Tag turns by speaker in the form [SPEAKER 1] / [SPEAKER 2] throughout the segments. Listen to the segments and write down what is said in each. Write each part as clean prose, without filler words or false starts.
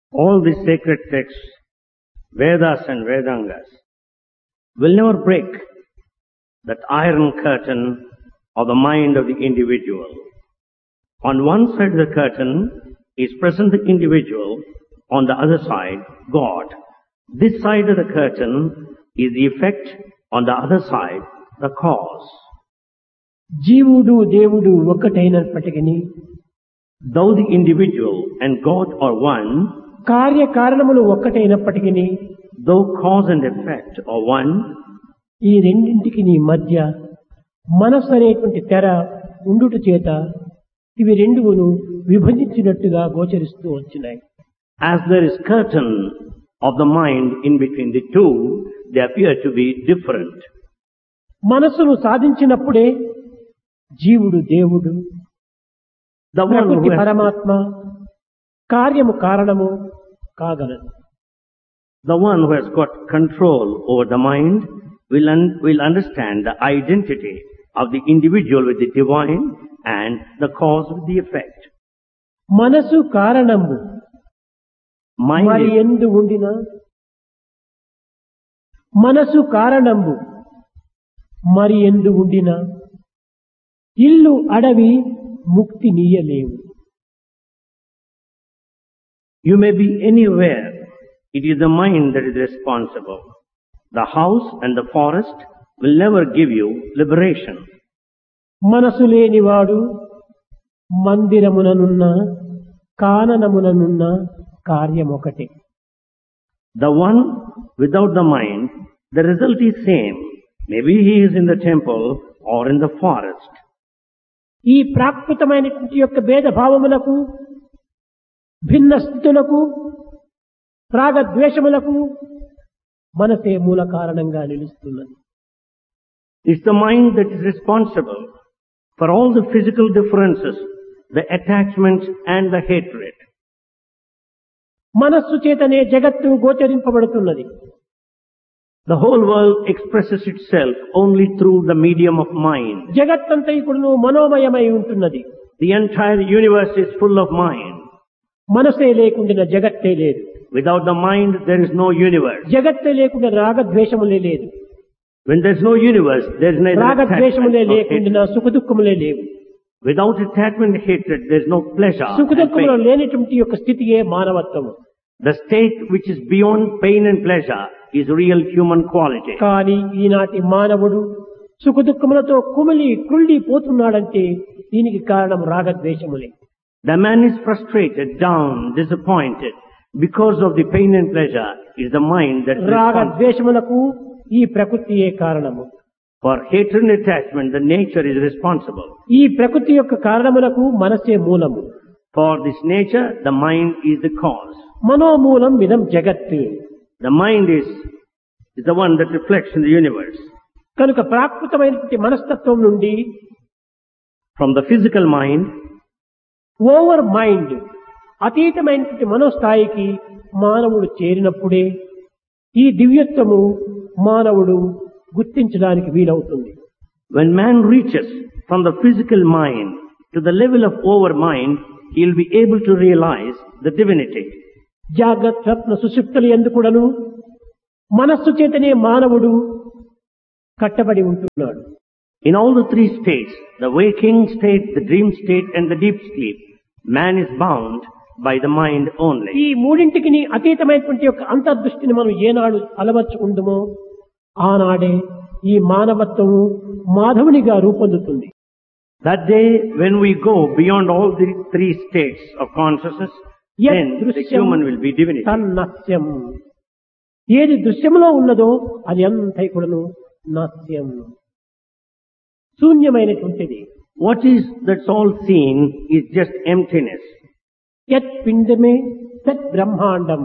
[SPEAKER 1] All these sacred texts, Vedas and Vedangas, will never break that iron curtain of the mind of the individual. On one side of the curtain is present the individual, on the other side, God. This side of the curtain is the effect, on the other side, the cause.
[SPEAKER 2] జీవుడు దేవుడు ఒక్కటైనప్పటికీ
[SPEAKER 1] Though the individual and God are one,
[SPEAKER 2] కార్యకారణములు ఒక్కటైనప్పటికీ
[SPEAKER 1] though cause and effect are one,
[SPEAKER 2] ఈ రెండింటికి మధ్య మనస్సు అనేటువంటి తెర ఉండుట చేత ఇవి రెండును విభజించినట్టుగా గోచరిస్తూ వచ్చినాయి.
[SPEAKER 1] as there is curtain of the mind in between the two, they appear to be different.
[SPEAKER 2] మనస్సును సాధించినప్పుడే జీవుడు దేవుడు,
[SPEAKER 1] The one
[SPEAKER 2] ప్రకృతి
[SPEAKER 1] who has,
[SPEAKER 2] పరమాత్మ, కార్యము కారణము కాగలదు.
[SPEAKER 1] the one who has got control over the mind will understand the identity of the individual with the divine and the cause with the effect.
[SPEAKER 2] మనసు కారణము
[SPEAKER 1] Mind
[SPEAKER 2] మరి
[SPEAKER 1] is,
[SPEAKER 2] ఎందు ఉండిన మనసు కారణము మరి ఎందు ఉండిన ఇల్లు అడవి ముక్తి నీయలేవు.
[SPEAKER 1] you may be anywhere. It is the mind that is responsible. The house and the forest will never give you liberation.
[SPEAKER 2] మనసు లేనివాడు మందిరముననున్న కాననముననున్న కార్యమొకటే.
[SPEAKER 1] The one without the mind, the result is same. Maybe he is in the temple or in the forest.
[SPEAKER 2] ఈ ప్రాకృతమైనటువంటి యొక్క భేదభావములకు, భిన్న స్థితులకు, రాగద్వేషములకు మనసే మూల కారణంగా నిలుస్తున్నది.
[SPEAKER 1] It's the mind that is responsible for all the physical differences, the attachment and the hatred.
[SPEAKER 2] మనస్సు చేతనే జగత్తు గోచరింపబడుతున్నది.
[SPEAKER 1] The whole world expresses itself only through the medium of mind.
[SPEAKER 2] జగత్తంతైకుడును మనోమయమై ఉంటున్నది.
[SPEAKER 1] The entire universe is full of mind.
[SPEAKER 2] మనసే లేకుండా జగత్తే లేదు.
[SPEAKER 1] Without the mind, there is no universe.
[SPEAKER 2] జగత్తే లేకుండా రాగద్వేషములే లేదు.
[SPEAKER 1] When there is no universe, there is neither
[SPEAKER 2] రాగద్వేషములే
[SPEAKER 1] attachment nor hatred.
[SPEAKER 2] లేకుండా సుఖదుఖములే లేవు.
[SPEAKER 1] Without attachment and hatred, there is no pleasure and
[SPEAKER 2] సుఖదుఖములు
[SPEAKER 1] pain.
[SPEAKER 2] లేనటువంటి యొక్క స్థితియే మానవత్వము.
[SPEAKER 1] The state which is beyond pain and pleasure is real human quality.
[SPEAKER 2] కానీ ఈనాటి మానవుడు సుఖదుఖములతో కుమిలి కృళ్ళి పోతున్నాడంటే దీనికి కారణం రాగద్వేషములే.
[SPEAKER 1] The man is frustrated, down, disappointed. Because of the pain and pleasure is the mind that is responsible.
[SPEAKER 2] రాగద్వేషములకు ఈ ప్రకృతియే కారణము.
[SPEAKER 1] For hatred and attachment, the nature is responsible.
[SPEAKER 2] ఈ ప్రకృతి యొక్క కారణములకు మనసే మూలము.
[SPEAKER 1] For this nature, the mind is the cause.
[SPEAKER 2] మనోమూలం ఇదం జగత్.
[SPEAKER 1] The mind is the one that reflects in the universe.
[SPEAKER 2] కనుక ప్రాకృతమైనటువంటి మనస్తత్వం నుండి
[SPEAKER 1] From the physical mind,
[SPEAKER 2] over mind అతీతమైనటువంటి మనోస్థాయికి మానవుడు చేరినప్పుడే ఈ దివ్యత్వము మానవుడు గుర్తించడానికి వీలవుతుంది.
[SPEAKER 1] when man reaches from the physical mind to the level of over mind, he will be able to realize the divinity.
[SPEAKER 2] జాగ్రత్త స్వప్న సుషుప్తులు ఎందుకుడను మనస్సు చేతనే మానవుడు కట్టబడి ఉంటున్నాడు.
[SPEAKER 1] In all the three states, the waking state, the dream state and the deep sleep, man is bound by the mind only.
[SPEAKER 2] ఈ మూడింటికి అతీతమైనటువంటి యొక్క అంతర్దృష్టిని మనం ఏనాడు అలవర్చుకుందామో ఆనాడే ఈ మానవత్వము మాధవునిగా రూపొందుతుంది.
[SPEAKER 1] That day when we go beyond all the three states of consciousness, then the human will be divinity.
[SPEAKER 2] తన్నస్యం, ఏది దృశ్యములో ఉన్నదో అది అంతైకుడను నాస్యం, శూన్యమైనటువంటిది.
[SPEAKER 1] What is that's all seen is just emptiness.
[SPEAKER 2] యత్ పిండమే తత్ బ్రహ్మాండం,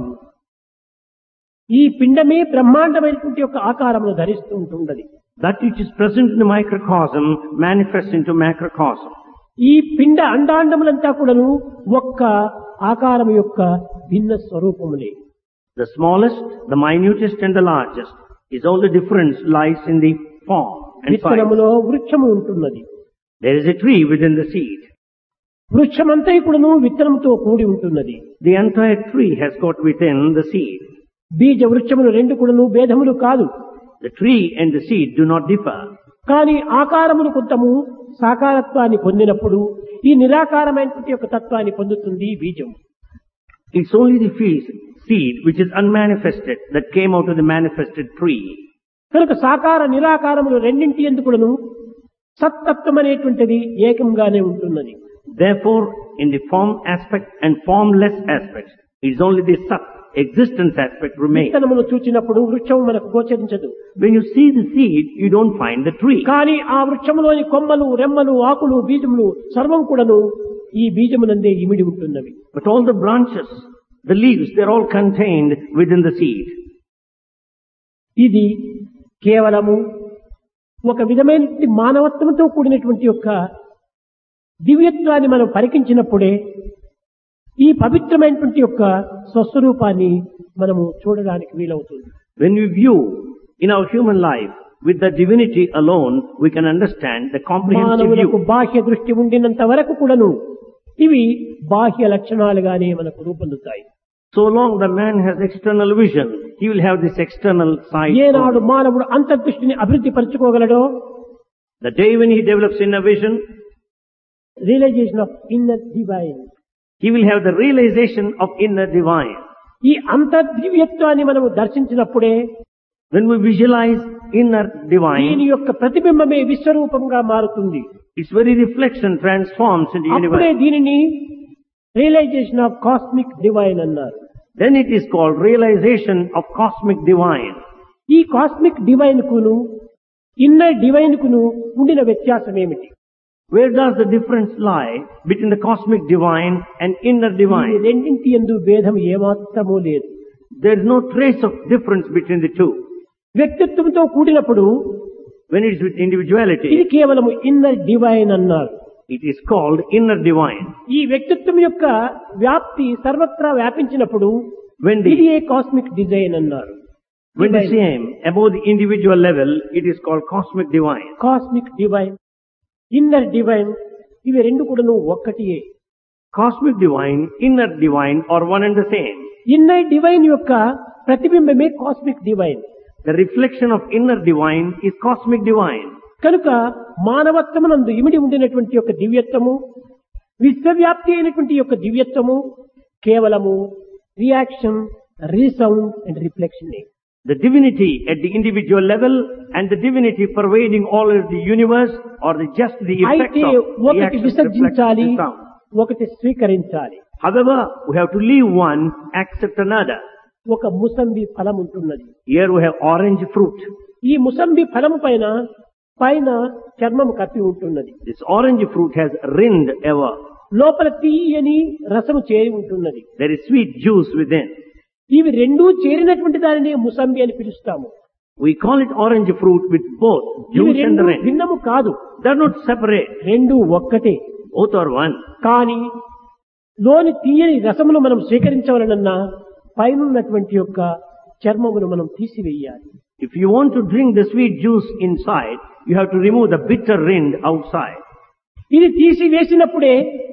[SPEAKER 2] ఈ పిండమే బ్రహ్మాండమైనటువంటి యొక్క ఆకారమును ధరిస్తూ ఉంటున్నది.
[SPEAKER 1] That which is present in the microcosm manifests into macrocosm.
[SPEAKER 2] ఈ పిండ అండాండములంతా కూడాను ఒక్క ఆకారం యొక్క భిన్న స్వరూపములే.
[SPEAKER 1] The smallest, the minutest and the largest is all the difference lies in the form and size.
[SPEAKER 2] విత్తనములో వృక్షము ఉంటున్నది.
[SPEAKER 1] There is a tree within the seed.
[SPEAKER 2] వృక్షమంతా కూడాను విత్తనంతో కూడి ఉంటున్నది.
[SPEAKER 1] The entire tree has got within the seed.
[SPEAKER 2] బీజ వృక్షములు రెండు కూడాను భేదములు కాదు.
[SPEAKER 1] The tree and the seed do not differ.
[SPEAKER 2] కానీ ఆకారమును కొంతము సాకారత్వాన్ని పొందినప్పుడు ఈ నిరాకారమైనటువంటి యొక్క తత్వాన్ని పొందుతుంది ఈ బీజం.
[SPEAKER 1] It's only the seed which is unmanifested that came out of the manifested tree.
[SPEAKER 2] కనుక సాకార నిరాకారములు రెండింటి ఎందుకును సత్తత్వం అనేటువంటిది ఏకంగానే ఉంటున్నది.
[SPEAKER 1] Therefore, in the form aspect and formless aspects, it's only the sat, existence aspect remains.
[SPEAKER 2] విత్తనమును చూచినప్పుడు వృక్షం మనకు గోచరించదు.
[SPEAKER 1] When you see the seed, you don't find the tree.
[SPEAKER 2] కానీ ఆ వృక్షములోని కొమ్మలు, రెమ్మలు, ఆకులు, బీజములు సర్వం కూడాను ఈ బీజమునందే ఇమిడి ఉంటున్నవి.
[SPEAKER 1] But all the branches, the leaves, they're all contained within the seed.
[SPEAKER 2] ఇది కేవలము ఒక విధమైన మానవత్వంతో కూడినటువంటి యొక్క దివ్యత్వాన్ని మనం పరికించినప్పుడే ఈ పవిత్రమైనటువంటి యొక్క స్వస్వరూపాన్ని మనము చూడడానికి వీలవుతుంది.
[SPEAKER 1] When we view in our human life with the divinity alone, we can understand the comprehensive
[SPEAKER 2] మానవులకు
[SPEAKER 1] view.
[SPEAKER 2] బాహ్య దృష్టి ఉండినంత వరకు కూడాను ఇవి బాహ్య లక్షణాలుగానే మనకు రూపొందుతాయి.
[SPEAKER 1] So long the man has external vision, he will have this external side.
[SPEAKER 2] ఏనాడు మానవుడు అంతర్దృష్టిని అభివృద్ధి పరచుకోగలడో,
[SPEAKER 1] The day when he develops inner vision,
[SPEAKER 2] realisation of inner divine,
[SPEAKER 1] he will have the realization of inner divine.
[SPEAKER 2] ఈ అంతర్దివ్యత్వాన్ని మనము దర్శించినప్పుడే
[SPEAKER 1] When we visualize inner
[SPEAKER 2] దీని
[SPEAKER 1] divine,
[SPEAKER 2] యొక్క ప్రతిబింబమే విశ్వరూపంగా మారుతుంది.
[SPEAKER 1] its very reflection transforms into
[SPEAKER 2] అప్పుడే
[SPEAKER 1] universe.
[SPEAKER 2] దీనిని రియలైజేషన్ ఆఫ్ కాస్మిక్ డివైన్ అన్నారు.
[SPEAKER 1] Then it is called realization of cosmic divine.
[SPEAKER 2] ఈ cosmic divine కును inner divine కును ఉండిన వ్యత్యాసం ఏమిటి?
[SPEAKER 1] Where does the difference lie between the cosmic divine and inner
[SPEAKER 2] ఈ
[SPEAKER 1] divine?
[SPEAKER 2] రెండింటి యందు భేదం ఏమాత్రమూ లేదు.
[SPEAKER 1] There is no trace of difference between the two.
[SPEAKER 2] వ్యక్తిత్వంతో కూడినప్పుడు
[SPEAKER 1] When it is with individuality,
[SPEAKER 2] ఇది కేవలము ఇన్నర్ డివైన్ అన్నారు.
[SPEAKER 1] it is called inner divine.
[SPEAKER 2] ఈ వ్యక్తిత్వం యొక్క వ్యాప్తి సర్వత్రా వ్యాపించినప్పుడు
[SPEAKER 1] When
[SPEAKER 2] ఇది
[SPEAKER 1] the,
[SPEAKER 2] ఏ కాస్మిక్ డిజైన్ అన్నారు.
[SPEAKER 1] when the same above the individual level, it is called cosmic divine.
[SPEAKER 2] Cosmic divine, inner divine ఇవి రెండు కూడాను ఒక్కటియే.
[SPEAKER 1] Cosmic divine, inner divine are one and the same.
[SPEAKER 2] Inner divine యొక్క ప్రతిబింబమే cosmic divine.
[SPEAKER 1] The reflection of inner divine is cosmic divine.
[SPEAKER 2] కనుక మానవత్వమునందు ఇమిడి ఉండినటువంటి యొక్క దివ్యత్వము, విశ్వవ్యాప్తి అయినటువంటి యొక్క దివ్యత్వము కేవలము reaction, resound and reflection.
[SPEAKER 1] The divinity at the individual level and the divinity pervading all of the universe are just the effects
[SPEAKER 2] అయితే
[SPEAKER 1] of
[SPEAKER 2] ఒకటి
[SPEAKER 1] reaction,
[SPEAKER 2] విసర్జించాలి,
[SPEAKER 1] reflection, sound.
[SPEAKER 2] ఒకటి స్వీకరించాలి.
[SPEAKER 1] However, we have to leave one, accept another.
[SPEAKER 2] ఒక ముసంబి ఫలం ఉంటున్నది.
[SPEAKER 1] Here we have orange fruit.
[SPEAKER 2] ఈ ముసంబి ఫలము పైన పైన చర్మము కప్పి ఉంటున్నది.
[SPEAKER 1] This orange fruit has rind ever.
[SPEAKER 2] లోపల తీయని రసము చేరి ఉంటున్నది.
[SPEAKER 1] There is sweet juice within.
[SPEAKER 2] ఇవి రెండూ చేరినటువంటి దానిని ముసంబి అని పిలుస్తాము.
[SPEAKER 1] We call it orange fruit with both
[SPEAKER 2] ఇవి
[SPEAKER 1] juice and
[SPEAKER 2] రెండు
[SPEAKER 1] rind.
[SPEAKER 2] భిన్నము కాదు,
[SPEAKER 1] They are not separate.
[SPEAKER 2] రెండు ఒక్కటే.
[SPEAKER 1] Both are one.
[SPEAKER 2] కానీ లోని తీయని రసమును మనం స్వీకరించవలనన్నా పైనున్నటువంటి యొక్క చర్మమును మనం తీసివేయాలి.
[SPEAKER 1] If you want to drink the sweet juice inside, you have to remove the bitter rind outside.
[SPEAKER 2] ఇది తీసివేసినప్పుడే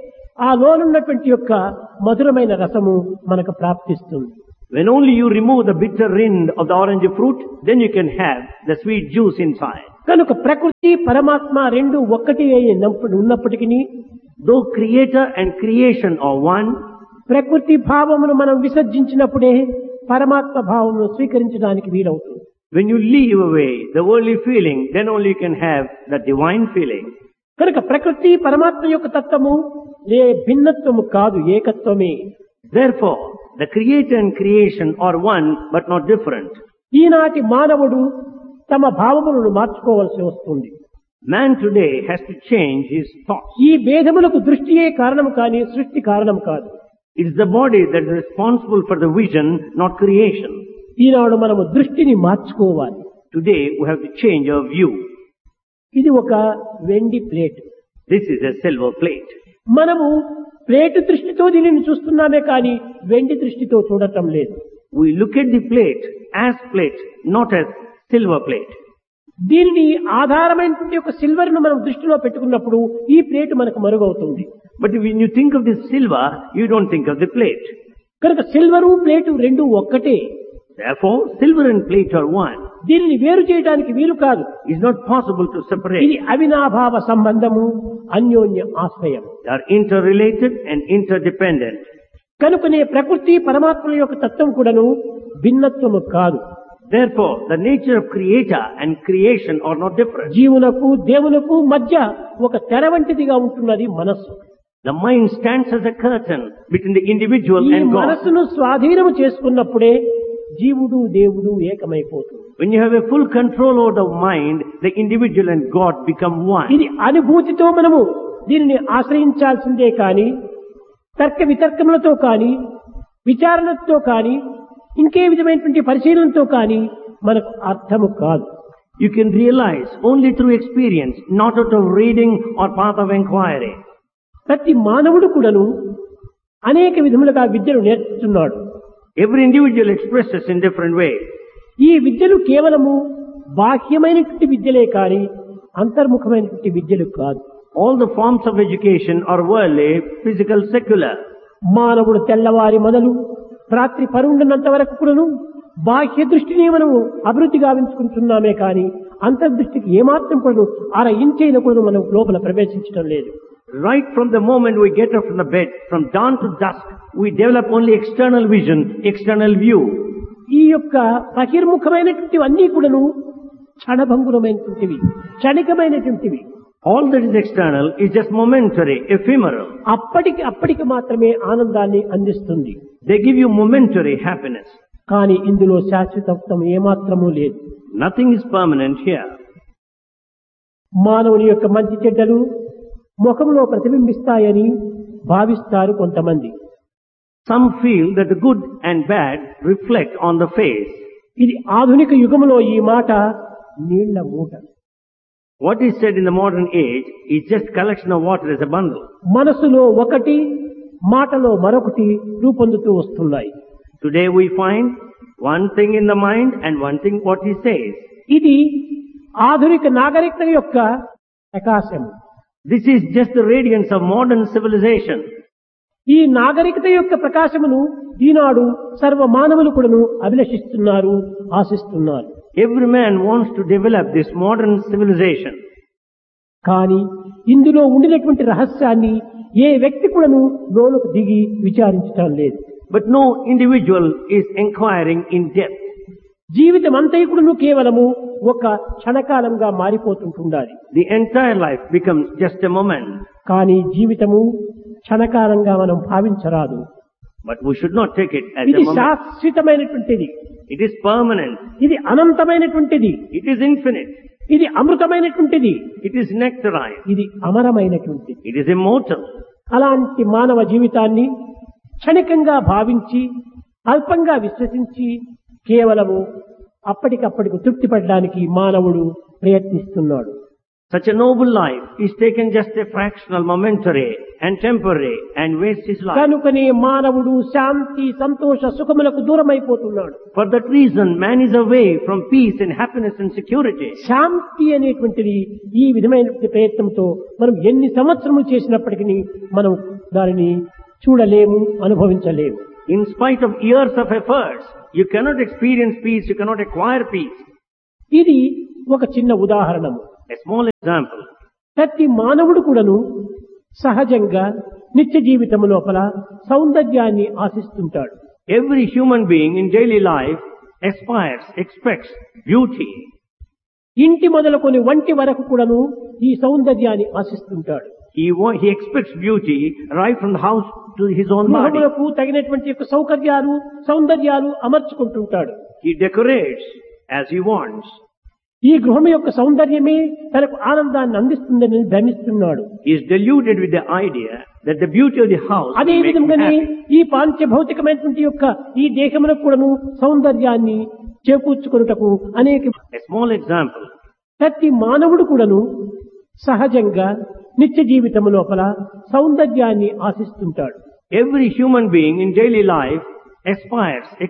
[SPEAKER 2] ఆ లోనున్నటువంటి యొక్క మధురమైన రసము మనకు ప్రాప్తిస్తుంది.
[SPEAKER 1] When only you remove the bitter rind of the orange fruit, then you can have the sweet juice inside.
[SPEAKER 2] కనుక ప్రకృతి పరమాత్మ రెండు ఒక్కటి ఉన్నప్పటికీ
[SPEAKER 1] Though creator and creation are one,
[SPEAKER 2] ప్రకృతి భావమును మనం విసర్జించినప్పుడే పరమాత్మ భావమును స్వీకరించడానికి వీలవుతుంది.
[SPEAKER 1] when you leave away the worldly feeling, then only you can have the divine feeling.
[SPEAKER 2] కనుక ప్రకృతి పరమాత్మ యొక్క తత్వము భిన్నత్వము కాదు, ఏకత్వమే.
[SPEAKER 1] Therefore, the creator and creation are one but not different.
[SPEAKER 2] ఈనాటి మానవుడు తమ భావములను మార్చుకోవాల్సి వస్తుంది.
[SPEAKER 1] Man today has to change his thoughts.
[SPEAKER 2] ఈ భేదములకు దృష్టియే కారణం కానీ సృష్టి కారణం కాదు.
[SPEAKER 1] It is the body that is responsible for the vision, not creation.
[SPEAKER 2] ఈనాడు మనము దృష్టిని మార్చుకోవాలి.
[SPEAKER 1] Today we have to change our view.
[SPEAKER 2] ఇది ఒక వెండి plate.
[SPEAKER 1] This is a silver plate.
[SPEAKER 2] మనము ప్లేట్ దృష్టితో దీనిని చూస్తున్నామే కానీ వెండి దృష్టితో చూడటం లేదు.
[SPEAKER 1] We look at the plate as plate, not as silver plate.
[SPEAKER 2] దీనిని ఆధారమైనటువంటి ఒక సిల్వర్ ను మనం దృష్టిలో పెట్టుకున్నప్పుడు ఈ ప్లేట్ మనకు మరుగవుతుంది.
[SPEAKER 1] But when you think of the silver, you don't think of the plate.
[SPEAKER 2] కనుక సిల్వరు ప్లేటు రెండు ఒక్కటే.
[SPEAKER 1] Therefore, silver and plate are one.
[SPEAKER 2] దీనిని వేరు చేయడానికి వీలు కాదు.
[SPEAKER 1] It's not possible to
[SPEAKER 2] ఇది
[SPEAKER 1] separate.
[SPEAKER 2] అవినాభావ సంబంధము, అన్యోన్య ఆశ్రయం.
[SPEAKER 1] They are interrelated and interdependent.
[SPEAKER 2] కనుకనే ప్రకృతి పరమాత్మ యొక్క తత్వం కూడాను భిన్నత్వము కాదు.
[SPEAKER 1] Therefore, the nature of creator and creation are not different.
[SPEAKER 2] జీవునకు దేవునకు మధ్య ఒక తెర వంటిదిగా ఉంటున్నది మనస్సు.
[SPEAKER 1] The mind stands as a curtain between the individual
[SPEAKER 2] ఈ
[SPEAKER 1] and God.
[SPEAKER 2] మనస్సును స్వాధీనము చేసుకున్నప్పుడే జీవుడు దేవుడు ఏకమైపోతుంది.
[SPEAKER 1] When you have a full control over the mind, the individual and God become one.
[SPEAKER 2] ఇది అనుభూతితో మనము దీనిని ఆశ్రయించాల్సిందే కాని తర్క వితర్కములతో కాని విచారణతో కాని ఇంకే విధమైనటువంటి పరిశీలనతో కాని మనకు అర్థము కాదు.
[SPEAKER 1] You can realize only through experience, not out of reading or path of inquiry.
[SPEAKER 2] ప్రతి మానవుడు కూడాను అనేక విధములుగా విద్యను నేర్చుతున్నాడు.
[SPEAKER 1] Every individual expresses in different ways.
[SPEAKER 2] ఈ విద్యలు కేవలము బాహ్యమైనటువంటి విద్యలే కాని అంతర్ముఖమైనటువంటి విద్యలు కాదు.
[SPEAKER 1] All the forms of education are worldly, physical, secular.
[SPEAKER 2] మానవుడు తెల్లవారి మొదలు రాత్రి పరుండినంత వరకు కూడాను బాహ్య దృష్టిని మనము అభివృద్ధి గావించుకుంటున్నామే కానీ అంతర్దృష్టికి ఏమాత్రం కూడా అర ఇంచైన కూడా మనం లోపల ప్రవేశించడం లేదు.
[SPEAKER 1] Right from the moment we get up from the bed, from dawn to dusk, we develop only external vision, external view.
[SPEAKER 2] ఈ యొక్క బహిర్ముఖమైనటువంటి అన్నీ కూడాను క్షణభంగురమైనటువంటివి, క్షణికమైనటువంటివి.
[SPEAKER 1] All that is external is just momentary, ephemeral.
[SPEAKER 2] అప్పటికి మాత్రమే ఆనందాన్ని అందిస్తుంది.
[SPEAKER 1] They give you momentary happiness.
[SPEAKER 2] కానీ ఇందులో శాశ్వతత్వం ఏమాత్రమూ లేదు.
[SPEAKER 1] Nothing is permanent here.
[SPEAKER 2] మానవుని యొక్క మంచి చెడ్డలు ముఖంలో ప్రతిబింబిస్తాయని భావిస్తారు కొంతమంది.
[SPEAKER 1] Some feel that the good and bad reflect on the face.
[SPEAKER 2] ఇది ఆధునిక యుగంలో ఈ మాట నీళ్ల మూట.
[SPEAKER 1] What is said in the modern age is just collection of water as a bundle.
[SPEAKER 2] మనసులో ఒకటి, మాటలో మరొకటి రూపొందుతూ వస్తున్నాయి.
[SPEAKER 1] Today we find one thing in the mind and one thing what he says.
[SPEAKER 2] ఇది ఆధునిక నాగరికత యొక్క ప్రకాశం.
[SPEAKER 1] This is just the radiance of modern civilization.
[SPEAKER 2] ఈ నాగరికత యొక్క ప్రకాశమును ఈనాడు సర్వ మానవులు కూడాను అభిలషిస్తున్నారు, ఆశిస్తున్నారు.
[SPEAKER 1] Every man wants to develop this modern civilization.
[SPEAKER 2] కానీ ఇందులో ఉండినటువంటి రహస్యాన్ని ఏ వ్యక్తి కూడాను లోనికి దిగి విచారించటం లేదు.
[SPEAKER 1] But no individual is inquiring in depth.
[SPEAKER 2] జీవితం అంతైకుడును కేవలము ఒక క్షణకాలంగా మారిపోతుంటుండాలి.
[SPEAKER 1] The entire life becomes just a moment.
[SPEAKER 2] కానీ జీవితము క్షణకాలంగా మనం భావించరాదు.
[SPEAKER 1] But we should not take it as a
[SPEAKER 2] ఇది
[SPEAKER 1] moment.
[SPEAKER 2] శాశ్వతమైనటువంటిది,
[SPEAKER 1] It is permanent.
[SPEAKER 2] ఇది అనంతమైనటువంటిది,
[SPEAKER 1] It is infinite.
[SPEAKER 2] ఇది అమృతమైనటువంటిది,
[SPEAKER 1] It is nectarized.
[SPEAKER 2] ఇది అమరమైనటువంటిది.
[SPEAKER 1] It is immortal.
[SPEAKER 2] అలాంటి మానవ జీవితాన్ని క్షణికంగా భావించి అల్పంగా విశ్వసించి కేవలము అప్పటికప్పటికి తృప్తి పడడానికి మానవుడు ప్రయత్నిస్తున్నాడు.
[SPEAKER 1] Such a noble life is taken just a fractional, momentary and temporary and wastes his life.
[SPEAKER 2] కనుకనే మానవుడు శాంతి, సంతోష, సుఖములకు దూరమైపోతున్నాడు.
[SPEAKER 1] For that reason, man is away from peace and happiness and security.
[SPEAKER 2] శాంతి అనేటువంటిది ఈ విధమైన ప్రయత్నంతో మనం ఎన్ని సంవత్సరములు చేసినప్పటికీ మనం దానిని చూడలేము, అనుభవించలేము.
[SPEAKER 1] In spite of years of efforts, you cannot experience peace, you cannot acquire peace.
[SPEAKER 2] ఇది ఒక చిన్న ఉదాహరణము.
[SPEAKER 1] A small example.
[SPEAKER 2] ప్రతి మానవుడు కూడాను సహజంగా నిత్య జీవితం లోపల సౌందర్యాన్ని ఆశిస్తుంటాడు.
[SPEAKER 1] Every human being in daily life aspires, expects beauty.
[SPEAKER 2] ఇంటి మొదలుకొని వంటి వరకు కూడాను ఈ సౌందర్యాన్ని ఆశిస్తుంటాడు.
[SPEAKER 1] He expects beauty right from the house to his own body.
[SPEAKER 2] గృహములకు తగినటువంటి యొక్క సౌకర్యాలు, సౌందర్యాలు అమర్చుకుంటుంటాడు.
[SPEAKER 1] He decorates as he wants.
[SPEAKER 2] ఈ గృహం యొక్క సౌందర్యమే తనకు ఆనందాన్ని అందిస్తుందని భ్రమిస్తున్నాడు.
[SPEAKER 1] He is deluded with the idea that the beauty of the house
[SPEAKER 2] అదే
[SPEAKER 1] will make him
[SPEAKER 2] విధంగానే
[SPEAKER 1] happy.
[SPEAKER 2] ఈ పాంచభౌతికమైనటువంటి యొక్క ఈ దేహమునకు కూడాను సౌందర్యాన్ని చేకూర్చుకొనుటకు అనేక
[SPEAKER 1] A small example.
[SPEAKER 2] ప్రతి మానవుడు కూడాను సహజంగా నిత్య జీవితం లోపల సౌందర్యాన్ని ఆశిస్తుంటాడు.
[SPEAKER 1] Every human being in daily life aspires,